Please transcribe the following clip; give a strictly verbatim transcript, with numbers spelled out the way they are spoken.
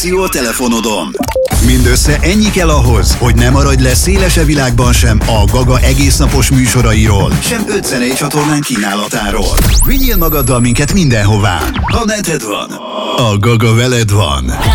a telefonodon. Mindössze ennyi kell ahhoz, hogy ne maradj le szélesebb világban sem a Gaga egésznapos műsorairól, sem öt zenei csatornán kínálatáról. Vigyél magaddal minket mindenhová. Ha neted van, a Gaga veled van.